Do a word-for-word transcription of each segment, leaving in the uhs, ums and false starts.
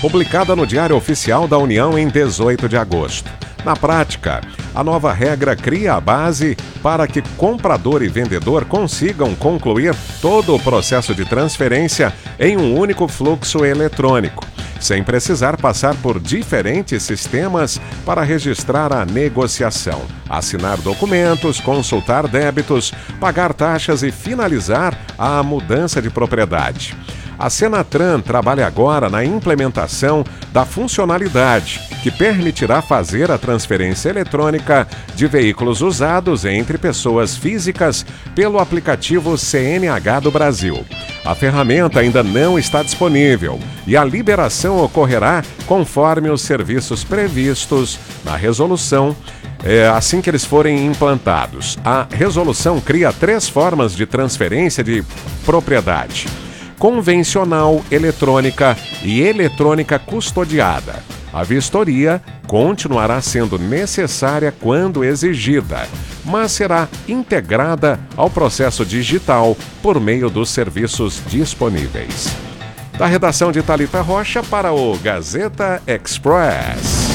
publicada no Diário Oficial da União em dezoito de agosto. Na prática, a nova regra cria a base para que comprador e vendedor consigam concluir todo o processo de transferência em um único fluxo eletrônico, sem precisar passar por diferentes sistemas para registrar a negociação, assinar documentos, consultar débitos, pagar taxas e finalizar a mudança de propriedade. A Senatran trabalha agora na implementação da funcionalidade que permitirá fazer a transferência eletrônica de veículos usados entre pessoas físicas pelo aplicativo C N H do Brasil. A ferramenta ainda não está disponível e a liberação ocorrerá conforme os serviços previstos na resolução, é, assim que eles forem implantados. A resolução cria três formas de transferência de propriedade: convencional, eletrônica e eletrônica custodiada. A vistoria continuará sendo necessária quando exigida, mas será integrada ao processo digital por meio dos serviços disponíveis. Da redação de Thalita Rocha para o Gazeta Express.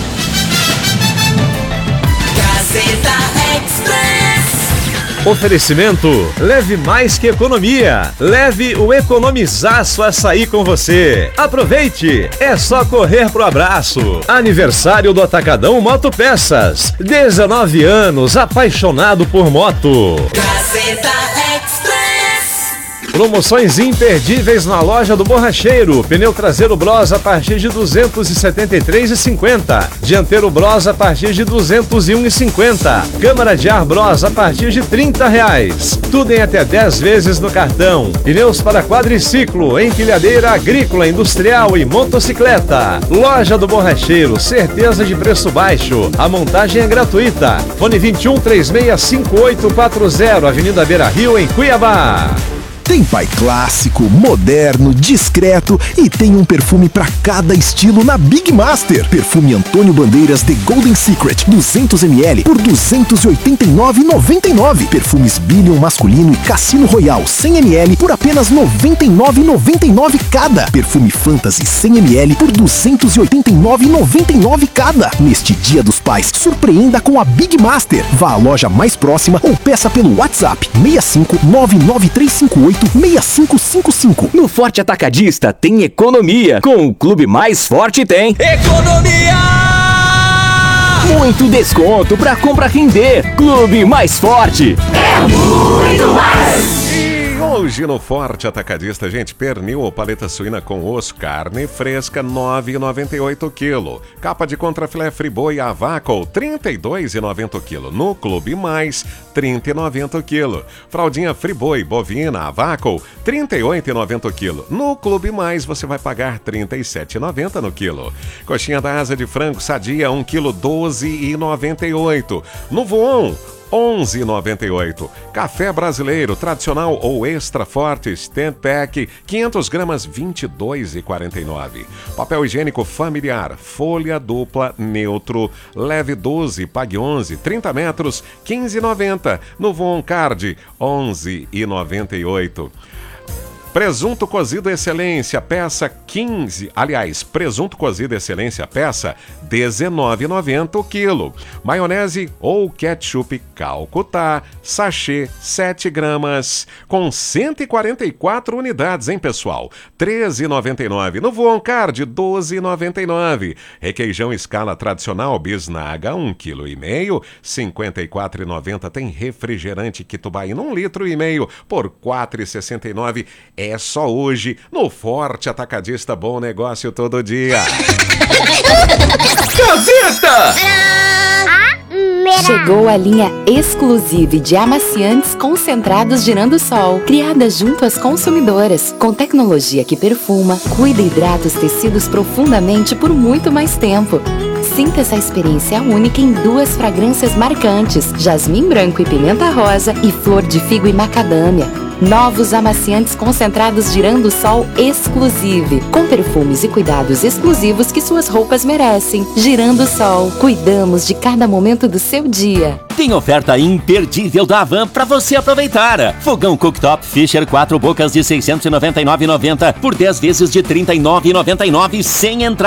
Gazeta Express. Oferecimento, leve mais que economia. Leve o Economizaço Açaí com você. Aproveite, é só correr pro abraço. Aniversário do Atacadão Moto Peças. dezenove anos, apaixonado por moto. Gazeta Express. Promoções imperdíveis na loja do Borracheiro. Pneu traseiro Bros a partir de duzentos e setenta e três reais e cinquenta centavos. Dianteiro Bros a partir de duzentos e um reais e cinquenta centavos. Câmara de ar Bros a partir de trinta reais. Tudo em até dez vezes no cartão. Pneus para quadriciclo, empilhadeira agrícola, industrial e motocicleta. Loja do Borracheiro, certeza de preço baixo. A montagem é gratuita. Fone vinte e um, trinta e seis, cinquenta e oito quarenta, Avenida Beira Rio, em Cuiabá. Tem pai clássico, moderno, discreto e tem um perfume para cada estilo na Big Master. Perfume Antônio Bandeiras The Golden Secret duzentos mililitros por duzentos e oitenta e nove reais e noventa e nove centavos. Perfumes Billion masculino e Cassino Royal cem mililitros por apenas noventa e nove reais e noventa e nove centavos cada. Perfume Fantasy cem mililitros por duzentos e oitenta e nove reais e noventa e nove centavos cada. Neste Dia dos Pais, surpreenda com a Big Master. Vá à loja mais próxima ou peça pelo WhatsApp seis cinco nove nove três cinco oito seis cinco cinco cinco. No Forte Atacadista tem economia. Com o Clube Mais Forte tem Economia! muito desconto pra compra render. Clube Mais Forte É muito mais! Hoje no Forte Atacadista, gente, pernil ou paleta suína com osso, carne fresca, nove reais e noventa e oito centavos quilo. Capa de contrafilé Friboi a vácuo, trinta e dois reais e noventa centavos quilo. No Clube Mais, trinta reais e noventa centavos quilo. Fraldinha Friboi bovina a vácuo, trinta e oito reais e noventa centavos quilo. No Clube Mais, você vai pagar trinta e sete reais e noventa centavos no quilo. Coxinha da asa de frango sadia, um quilo, doze reais e noventa e oito centavos. No Voon, onze reais e noventa e oito centavos. Café brasileiro, tradicional ou extra forte, stand pack, quinhentas gramas, vinte e dois reais e quarenta e nove centavos. Papel higiênico familiar, folha dupla, neutro, leve doze, pague onze, trinta metros, quinze reais e noventa centavos. No Voon Card, onze reais e noventa e oito centavos. Presunto cozido excelência, peça quinze, aliás, presunto cozido excelência, peça dezenove reais e noventa centavos o quilo. Maionese ou ketchup Calcutá, sachê sete gramas, com cento e quarenta e quatro unidades, hein, pessoal? treze reais e noventa e nove centavos. No Voon Card, doze reais e noventa e nove centavos. Requeijão escala tradicional Bisnaga, um quilo e meio, cinquenta e quatro reais e noventa centavos. Tem refrigerante Quitubaína, um litro e meio, por quatro reais e sessenta e nove centavos. É só hoje no Forte Atacadista. Bom negócio todo dia. Gazeta! Chegou a linha exclusiva de amaciantes concentrados Girando Sol, criada junto às consumidoras, com tecnologia que perfuma, cuida e hidrata os tecidos profundamente por muito mais tempo. Sinta essa experiência única em duas fragrâncias marcantes, jasmim branco e pimenta rosa e flor de figo e macadâmia. Novos amaciantes concentrados Girando Sol Exclusive, com perfumes e cuidados exclusivos que suas roupas merecem. Girando Sol, cuidamos de cada momento do seu dia. Tem oferta imperdível da Havan para você aproveitar. Fogão Cooktop Fisher quatro bocas de seiscentos e noventa e nove reais e noventa centavos por dez vezes de trinta e nove reais e noventa e nove centavos sem entrada.